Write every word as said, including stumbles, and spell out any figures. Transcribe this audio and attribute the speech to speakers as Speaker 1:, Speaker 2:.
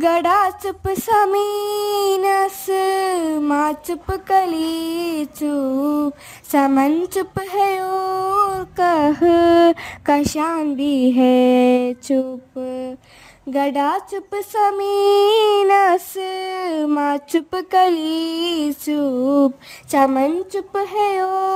Speaker 1: गड़ा चुप समीनस माँ चुप कली चुप समन चुप है और कह कशान भी है चुप। गड़ा चुप समीनस माँ चुप कली चुप चमन चुप है और